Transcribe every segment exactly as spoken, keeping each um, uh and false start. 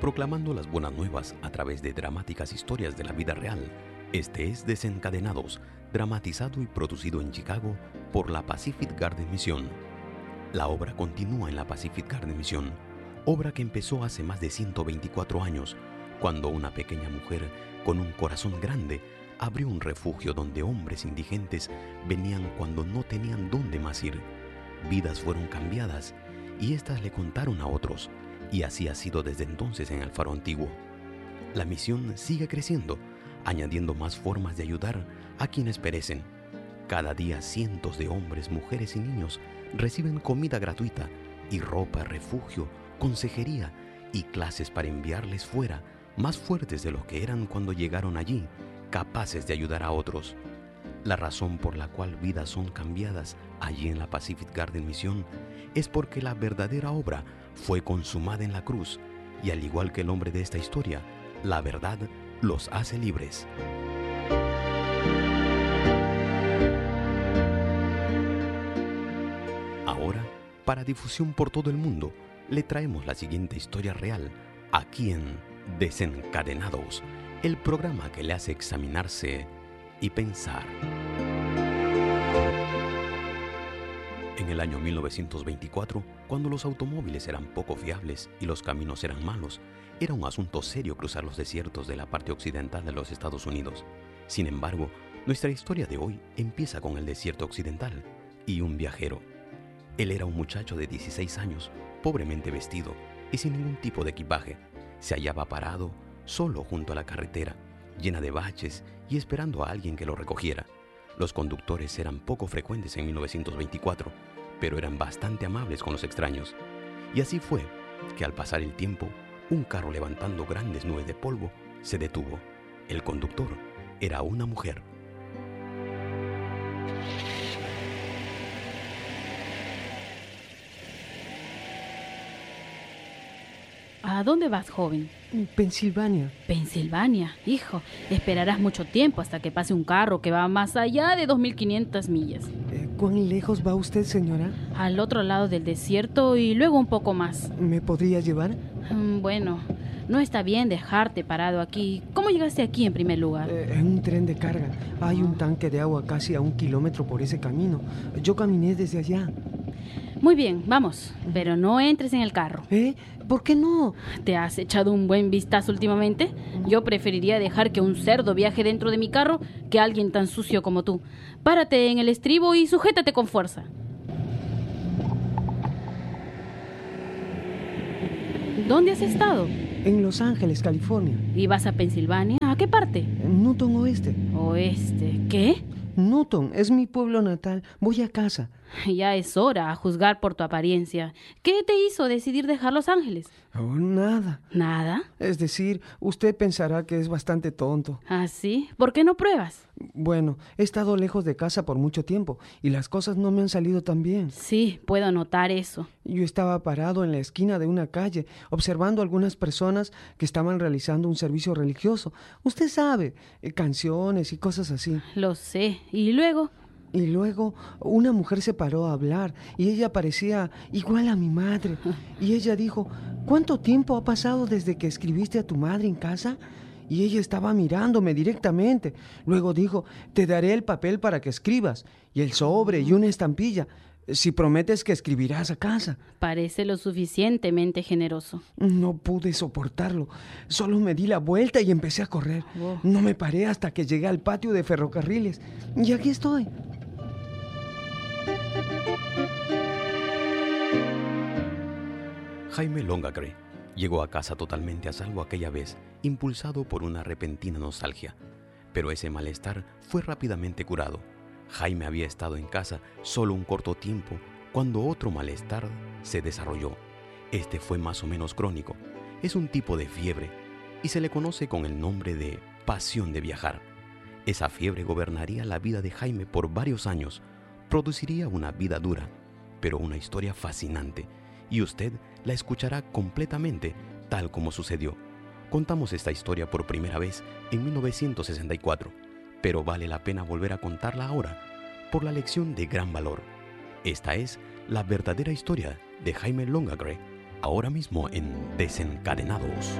proclamando las buenas nuevas a través de dramáticas historias de la vida real. Este es Desencadenados, dramatizado y producido en Chicago por la Pacific Garden Mission. La obra continúa en la Pacific Garden Mission, obra que empezó hace más de ciento veinticuatro años, cuando una pequeña mujer con un corazón grande abrió un refugio donde hombres indigentes venían cuando no tenían dónde más ir. Vidas fueron cambiadas y éstas le contaron a otros, y así ha sido desde entonces en el Faro Antiguo. La misión sigue creciendo, añadiendo más formas de ayudar a quienes perecen. Cada día cientos de hombres, mujeres y niños reciben comida gratuita y ropa, refugio, consejería y clases para enviarles fuera, más fuertes de lo que eran cuando llegaron allí, capaces de ayudar a otros. La razón por la cual vidas son cambiadas allí en la Pacific Garden Mission es porque la verdadera obra fue consumada en la cruz, y al igual que el hombre de esta historia, la verdad los hace libres. Ahora, para difusión por todo el mundo, le traemos la siguiente historia real, aquí en Desencadenados, el programa que le hace examinarse y pensar. En el año mil novecientos veinticuatro, cuando los automóviles eran poco fiables y los caminos eran malos, era un asunto serio cruzar los desiertos de la parte occidental de los Estados Unidos. Sin embargo, nuestra historia de hoy empieza con el desierto occidental y un viajero. Él era un muchacho de dieciséis años, pobremente vestido y sin ningún tipo de equipaje. Se hallaba parado, solo junto a la carretera, llena de baches y esperando a alguien que lo recogiera. Los conductores eran poco frecuentes en mil novecientos veinticuatro, pero eran bastante amables con los extraños. Y así fue que al pasar el tiempo, un carro levantando grandes nubes de polvo se detuvo. El conductor era una mujer. ¿A dónde vas, joven? Pensilvania. Pensilvania, hijo. Esperarás mucho tiempo hasta que pase un carro que va más allá de dos mil quinientas millas. Eh, ¿Cuán lejos va usted, señora? Al otro lado del desierto y luego un poco más. ¿Me podría llevar? Mm, Bueno, no está bien dejarte parado aquí. ¿Cómo llegaste aquí en primer lugar? Eh, en un tren de carga. Hay un tanque de agua casi a un kilómetro por ese camino. Yo caminé desde allá. Muy bien, vamos. Pero no entres en el carro. ¿Eh? ¿Por qué no? ¿Te has echado un buen vistazo últimamente? Yo preferiría dejar que un cerdo viaje dentro de mi carro que alguien tan sucio como tú. Párate en el estribo y sujétate con fuerza. ¿Dónde has estado? En Los Ángeles, California. ¿Y vas a Pensilvania? ¿A qué parte? En Newton Oeste. Oeste. ¿Qué? Newton es mi pueblo natal. Voy a casa. Ya es hora, a juzgar por tu apariencia. ¿Qué te hizo decidir dejar Los Ángeles? Oh, nada. ¿Nada? Es decir, usted pensará que es bastante tonto. ¿Ah, sí? ¿Por qué no pruebas? Bueno, he estado lejos de casa por mucho tiempo y las cosas no me han salido tan bien. Sí, puedo notar eso. Yo estaba parado en la esquina de una calle, observando a algunas personas que estaban realizando un servicio religioso. Usted sabe, eh, canciones y cosas así. Lo sé. ¿Y luego? Y luego una mujer se paró a hablar y ella parecía igual a mi madre. Y ella dijo, ¿cuánto tiempo ha pasado desde que escribiste a tu madre en casa? Y ella estaba mirándome directamente. Luego dijo, te daré el papel para que escribas, y el sobre y una estampilla, si prometes que escribirás a casa. Parece lo suficientemente generoso. No pude soportarlo. Solo me di la vuelta y empecé a correr. Oh. No me paré hasta que llegué al patio de ferrocarriles. Y aquí estoy. Jaime Longacre llegó a casa totalmente a salvo aquella vez, impulsado por una repentina nostalgia. Pero ese malestar fue rápidamente curado. Jaime había estado en casa solo un corto tiempo cuando otro malestar se desarrolló. Este fue más o menos crónico. Es un tipo de fiebre y se le conoce con el nombre de pasión de viajar. Esa fiebre gobernaría la vida de Jaime por varios años. Produciría una vida dura, pero una historia fascinante, y usted la escuchará completamente tal como sucedió. Contamos esta historia por primera vez en mil novecientos sesenta y cuatro, pero vale la pena volver a contarla ahora por la lección de gran valor. Esta es la verdadera historia de Jaime Longacre, ahora mismo en Desencadenados.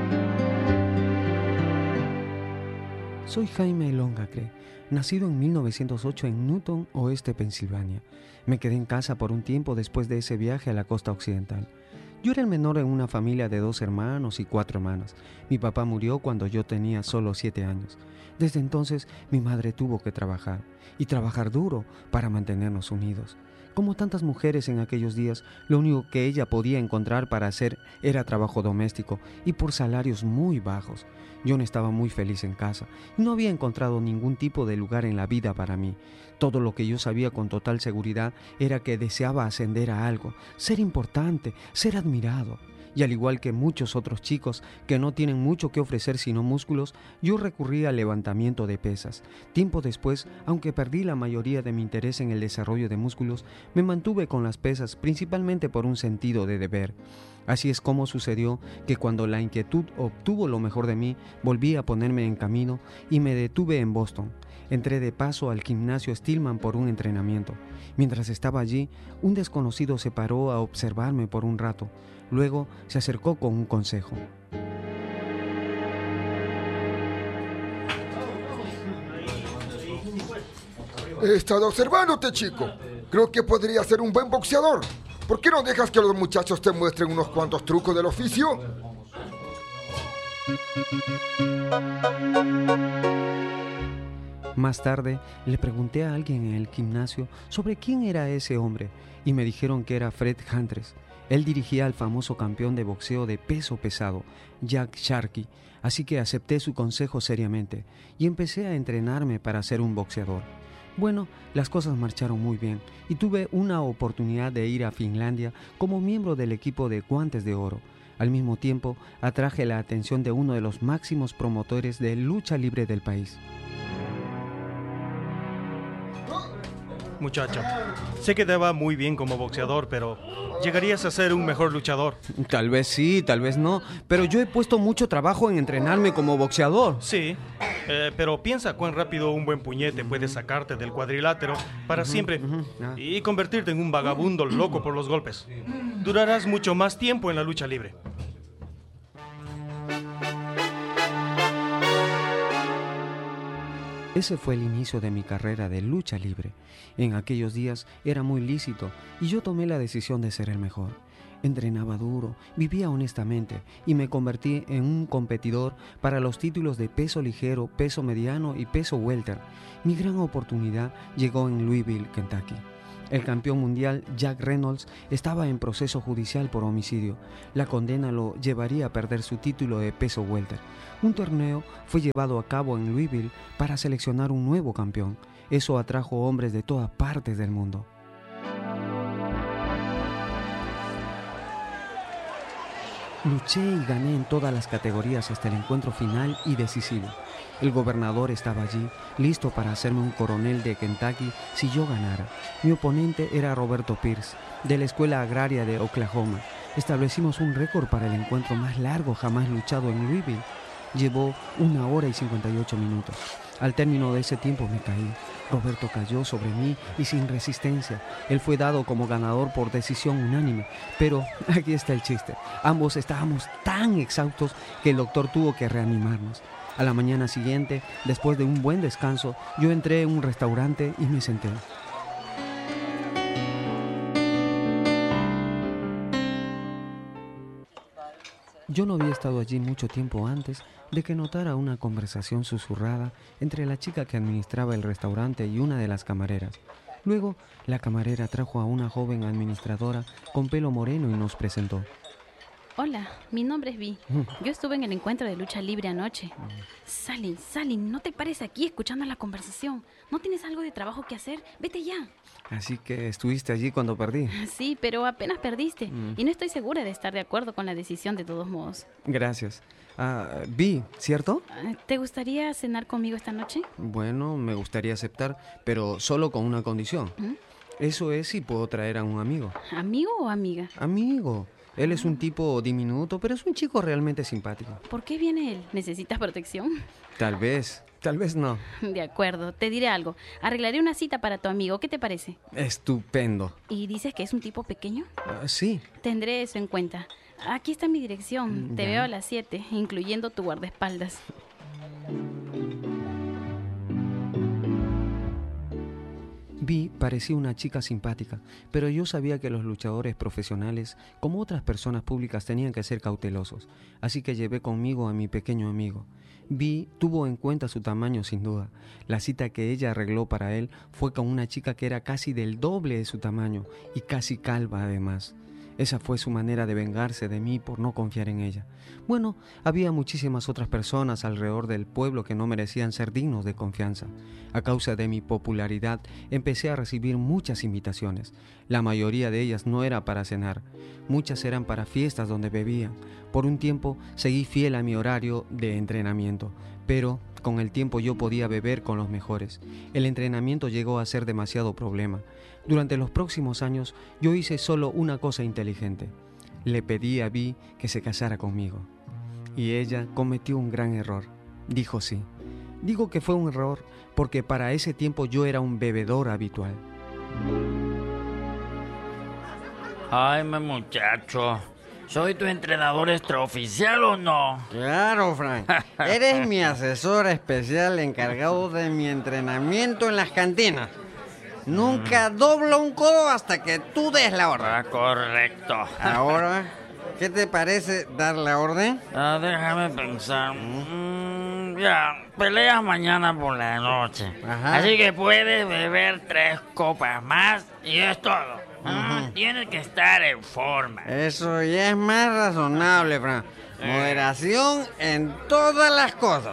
Soy Jaime Longacre, nacido en mil novecientos ocho en Newton, oeste Pensilvania. Me quedé en casa por un tiempo después de ese viaje a la costa occidental. Yo era el menor en una familia de dos hermanos y cuatro hermanas. Mi papá murió cuando yo tenía solo siete años. Desde entonces mi madre tuvo que trabajar, y trabajar duro para mantenernos unidos. Como tantas mujeres en aquellos días, lo único que ella podía encontrar para hacer era trabajo doméstico y por salarios muy bajos. Yo no estaba muy feliz en casa y no había encontrado ningún tipo de lugar en la vida para mí. Todo lo que yo sabía con total seguridad era que deseaba ascender a algo, ser importante, ser admirado. Y al igual que muchos otros chicos que no tienen mucho que ofrecer sino músculos, yo recurrí al levantamiento de pesas. Tiempo después, aunque perdí la mayoría de mi interés en el desarrollo de músculos, me mantuve con las pesas principalmente por un sentido de deber. Así es como sucedió que cuando la inquietud obtuvo lo mejor de mí, volví a ponerme en camino y me detuve en Boston. Entré de paso al gimnasio Stillman por un entrenamiento. Mientras estaba allí, un desconocido se paró a observarme por un rato. Luego se acercó con un consejo. He estado observándote, chico. Creo que podría ser un buen boxeador. ¿Por qué no dejas que los muchachos te muestren unos cuantos trucos del oficio? Más tarde le pregunté a alguien en el gimnasio sobre quién era ese hombre y me dijeron que era Fred Huntress. Él dirigía al famoso campeón de boxeo de peso pesado, Jack Sharkey, así que acepté su consejo seriamente y empecé a entrenarme para ser un boxeador. Bueno, las cosas marcharon muy bien y tuve una oportunidad de ir a Finlandia como miembro del equipo de Guantes de Oro. Al mismo tiempo, atraje la atención de uno de los máximos promotores de lucha libre del país. Muchacha, sé que te va muy bien como boxeador, pero llegarías a ser un mejor luchador. Tal vez sí, tal vez no, pero yo he puesto mucho trabajo en entrenarme como boxeador. Sí, eh, pero piensa cuán rápido un buen puñete puede sacarte del cuadrilátero para siempre y convertirte en un vagabundo loco por los golpes. Durarás mucho más tiempo en la lucha libre. Ese fue el inicio de mi carrera de lucha libre. En aquellos días era muy lícito y yo tomé la decisión de ser el mejor. Entrenaba duro, vivía honestamente y me convertí en un competidor para los títulos de peso ligero, peso mediano y peso welter. Mi gran oportunidad llegó en Louisville, Kentucky. El campeón mundial Jack Reynolds estaba en proceso judicial por homicidio. La condena lo llevaría a perder su título de peso welter. Un torneo fue llevado a cabo en Louisville para seleccionar un nuevo campeón. Eso atrajo hombres de todas partes del mundo. Luché y gané en todas las categorías hasta el encuentro final y decisivo. El gobernador estaba allí, listo para hacerme un coronel de Kentucky si yo ganara. Mi oponente era Roberto Pierce, de la Escuela Agraria de Oklahoma. Establecimos un récord para el encuentro más largo jamás luchado en Louisville. Llevó una hora y cincuenta y ocho minutos. Al término de ese tiempo me caí. Roberto cayó sobre mí y sin resistencia. Él fue dado como ganador por decisión unánime. Pero aquí está el chiste. Ambos estábamos tan exhaustos que el doctor tuvo que reanimarnos. A la mañana siguiente, después de un buen descanso, yo entré en un restaurante y me senté. Yo no había estado allí mucho tiempo antes de que notara una conversación susurrada entre la chica que administraba el restaurante y una de las camareras. Luego, la camarera trajo a una joven administradora con pelo moreno y nos presentó. Hola, mi nombre es Vi. Yo estuve en el encuentro de lucha libre anoche. Sally, Sally, no te pares aquí escuchando la conversación. ¿No tienes algo de trabajo que hacer? Vete ya. Así que estuviste allí cuando perdí. Sí, pero apenas perdiste. Mm. Y no estoy segura de estar de acuerdo con la decisión de todos modos. Gracias. Ah, Vi, ¿cierto? ¿Te gustaría cenar conmigo esta noche? Bueno, me gustaría aceptar, pero solo con una condición. ¿Mm? Eso es si puedo traer a un amigo. ¿Amigo o amiga? Amigo. Él es un tipo diminuto, pero es un chico realmente simpático. ¿Por qué viene él? ¿Necesitas protección? Tal vez. Tal vez no. De acuerdo, te diré algo. Arreglaré una cita para tu amigo, ¿qué te parece? Estupendo. ¿Y dices que es un tipo pequeño? Uh, sí. Tendré eso en cuenta. Aquí está mi dirección. Te Ya. veo a las siete, incluyendo tu guardaespaldas. Vi parecía una chica simpática, pero yo sabía que los luchadores profesionales, como otras personas públicas, tenían que ser cautelosos, así que llevé conmigo a mi pequeño amigo. Vi tuvo en cuenta su tamaño sin duda. La cita que ella arregló para él fue con una chica que era casi del doble de su tamaño y casi calva además. Esa fue su manera de vengarse de mí por no confiar en ella. Bueno, había muchísimas otras personas alrededor del pueblo que no merecían ser dignos de confianza. A causa de mi popularidad, empecé a recibir muchas invitaciones. La mayoría de ellas no era para cenar. Muchas eran para fiestas donde bebían. Por un tiempo seguí fiel a mi horario de entrenamiento, pero con el tiempo yo podía beber con los mejores. El entrenamiento llegó a ser demasiado problema. Durante los próximos años yo hice solo una cosa inteligente. Le pedí a Vi que se casara conmigo. Y ella cometió un gran error. Dijo sí. Digo que fue un error porque para ese tiempo yo era un bebedor habitual. Ay, mi muchacho. ¿Soy tu entrenador extraoficial o no? Claro, Frank. Eres mi asesor especial encargado de mi entrenamiento en las cantinas. Nunca doblo un codo hasta que tú des la orden. Ah, correcto. Ahora, ¿qué te parece dar la orden? Ah, déjame pensar. Mm, ya, peleas mañana por la noche. Ajá. Así que puedes beber tres copas más y es todo. Ah, Ujú. tienes que estar en forma. Eso ya es más razonable, Frank. Moderación en todas las cosas.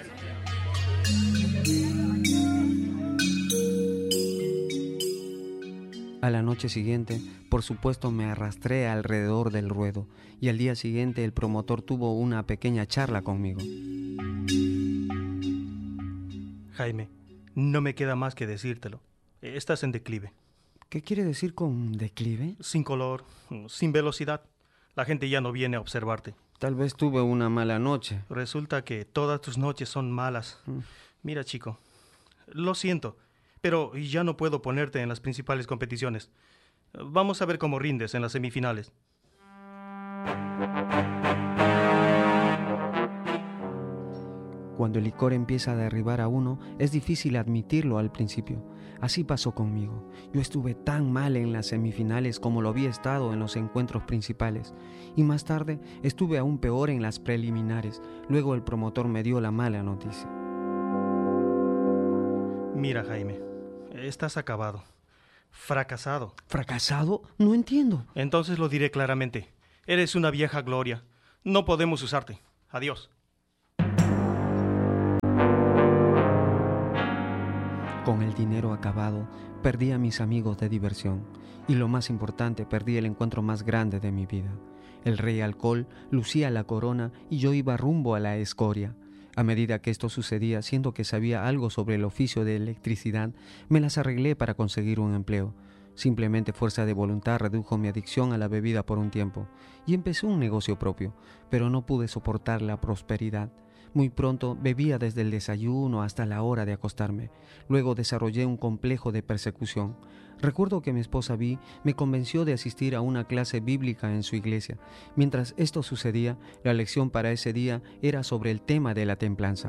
A la noche siguiente, por supuesto, me arrastré alrededor del ruedo y al día siguiente el promotor tuvo una pequeña charla conmigo. Jaime, no me queda más que decírtelo. Estás en declive. ¿Qué quiere decir con declive? Sin color, sin velocidad. La gente ya no viene a observarte. Tal vez tuve una mala noche. Resulta que todas tus noches son malas. Mm. Mira, chico, lo siento, pero ya no puedo ponerte en las principales competiciones. Vamos a ver cómo rindes en las semifinales. Cuando el licor empieza a derribar a uno, es difícil admitirlo al principio. Así pasó conmigo. Yo estuve tan mal en las semifinales como lo había estado en los encuentros principales. Y más tarde estuve aún peor en las preliminares. Luego el promotor me dio la mala noticia. Mira, Jaime, estás acabado. Fracasado. ¿Fracasado? No entiendo. Entonces lo diré claramente. Eres una vieja gloria. No podemos usarte. Adiós. Con el dinero acabado, perdí a mis amigos de diversión. Y lo más importante, perdí el encuentro más grande de mi vida. El rey alcohol lucía la corona y yo iba rumbo a la escoria. A medida que esto sucedía, siendo que sabía algo sobre el oficio de electricidad, me las arreglé para conseguir un empleo. Simplemente fuerza de voluntad redujo mi adicción a la bebida por un tiempo y empecé un negocio propio, pero no pude soportar la prosperidad. Muy pronto bebía desde el desayuno hasta la hora de acostarme. Luego desarrollé un complejo de persecución. Recuerdo que mi esposa Vi me convenció de asistir a una clase bíblica en su iglesia. Mientras esto sucedía, la lección para ese día era sobre el tema de la templanza.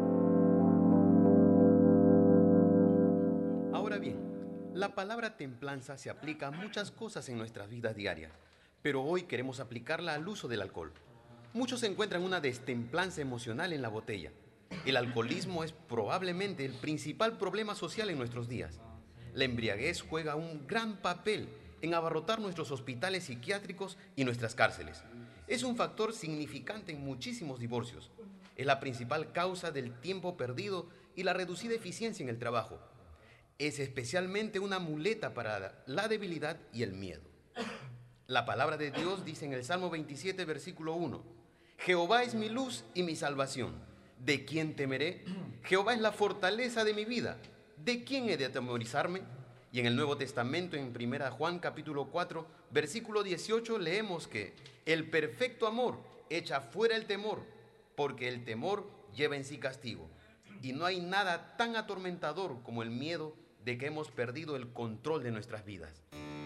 Ahora bien, la palabra templanza se aplica a muchas cosas en nuestras vidas diarias, pero hoy queremos aplicarla al uso del alcohol. Muchos encuentran una destemplanza emocional en la botella. El alcoholismo es probablemente el principal problema social en nuestros días. La embriaguez juega un gran papel en abarrotar nuestros hospitales psiquiátricos y nuestras cárceles. Es un factor significante en muchísimos divorcios. Es la principal causa del tiempo perdido y la reducida eficiencia en el trabajo. Es especialmente una muleta para la debilidad y el miedo. La palabra de Dios dice en el Salmo veintisiete, versículo uno: Jehová es mi luz y mi salvación. ¿De quién temeré? Jehová es la fortaleza de mi vida. ¿De quién he de atemorizarme? Y en el Nuevo Testamento, en primera Juan capítulo cuatro, versículo dieciocho, leemos que el perfecto amor echa fuera el temor, porque el temor lleva en sí castigo. Y no hay nada tan atormentador como el miedo de que hemos perdido el control de nuestras vidas.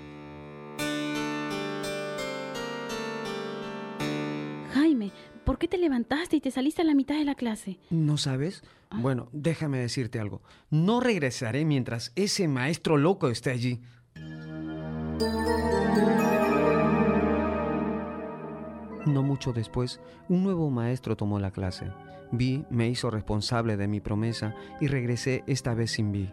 Jaime, ¿por qué te levantaste y te saliste a la mitad de la clase? ¿No sabes? Ah. Bueno, déjame decirte algo. No regresaré mientras ese maestro loco esté allí. No mucho después, un nuevo maestro tomó la clase. Vi me hizo responsable de mi promesa y regresé esta vez sin Vi.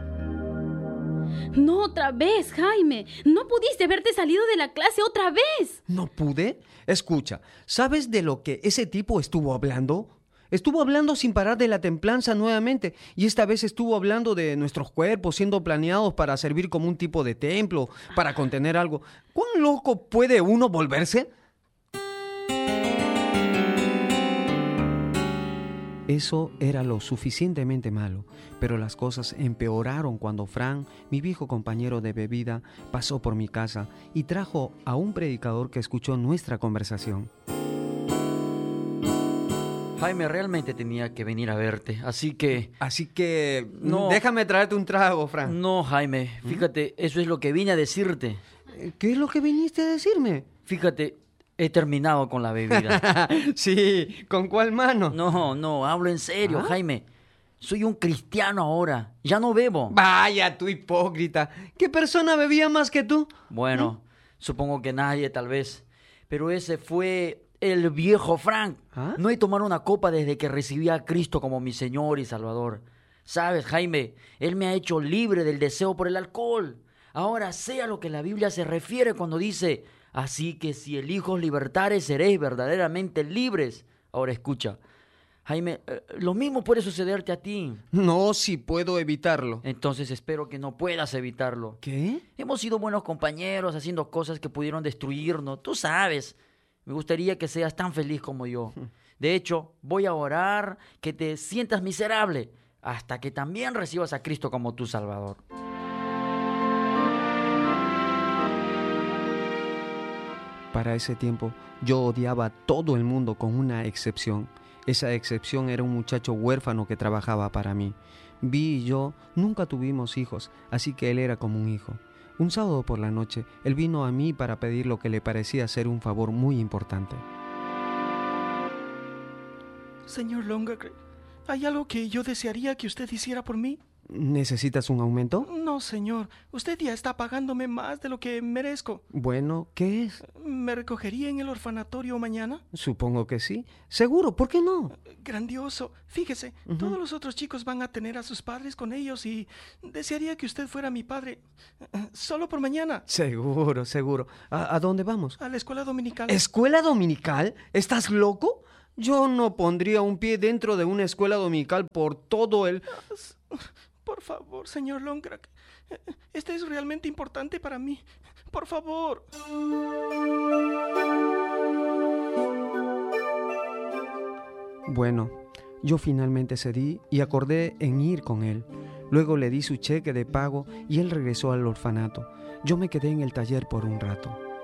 No otra vez, Jaime. No pudiste haberte salido de la clase otra vez. ¿No pude? Escucha, ¿sabes de lo que ese tipo estuvo hablando? Estuvo hablando sin parar de la templanza nuevamente, y esta vez estuvo hablando de nuestros cuerpos siendo planeados para servir como un tipo de templo, para contener algo. ¿Cuán loco puede uno volverse? Eso era lo suficientemente malo, pero las cosas empeoraron cuando Fran, mi viejo compañero de bebida, pasó por mi casa y trajo a un predicador que escuchó nuestra conversación. Jaime realmente tenía que venir a verte, así que... Así que... No. Déjame traerte un trago, Fran. No, Jaime, fíjate, eso es lo que vine a decirte. ¿Qué es lo que viniste a decirme? Fíjate, he terminado con la bebida. Sí, ¿con cuál mano? No, no, hablo en serio, ¿Ah? Jaime. Soy un cristiano ahora, ya no bebo. Vaya, tú hipócrita. ¿Qué persona bebía más que tú? Bueno, supongo que nadie, tal vez. Pero ese fue el viejo Frank. ¿Ah? No he tomado una copa desde que recibí a Cristo como mi Señor y Salvador. Sabes, Jaime, Él me ha hecho libre del deseo por el alcohol. Ahora sé a lo que la Biblia se refiere cuando dice: así que si el Hijo os libertare, seréis verdaderamente libres. Ahora escucha, Jaime, eh, lo mismo puede sucederte a ti. No, si puedo evitarlo. Entonces espero que no puedas evitarlo. ¿Qué? Hemos sido buenos compañeros haciendo cosas que pudieron destruirnos. Tú sabes, me gustaría que seas tan feliz como yo. De hecho, voy a orar que te sientas miserable hasta que también recibas a Cristo como tu Salvador. Para ese tiempo, yo odiaba a todo el mundo con una excepción. Esa excepción era un muchacho huérfano que trabajaba para mí. Vi y yo nunca tuvimos hijos, así que él era como un hijo. Un sábado por la noche, él vino a mí para pedir lo que le parecía ser un favor muy importante. Señor Longagrave, ¿hay algo que yo desearía que usted hiciera por mí? ¿Necesitas un aumento? No, señor. Usted ya está pagándome más de lo que merezco. Bueno, ¿qué es? ¿Me recogería en el orfanatorio mañana? Supongo que sí. Seguro, ¿por qué no? Grandioso. Fíjese, Ujú. todos los otros chicos van a tener a sus padres con ellos y desearía que usted fuera mi padre. eh, Solo por mañana. Seguro, seguro. ¿A, a dónde vamos? A la escuela dominical. ¿Escuela dominical? ¿Estás loco? Yo no pondría un pie dentro de una escuela dominical por todo el... Por favor, señor Longagrave. eh, Este es realmente importante para mí. Por favor. Bueno, yo finalmente cedí y acordé en ir con él. Luego le di su cheque de pago y él regresó al orfanato. Yo me quedé en el taller por un rato.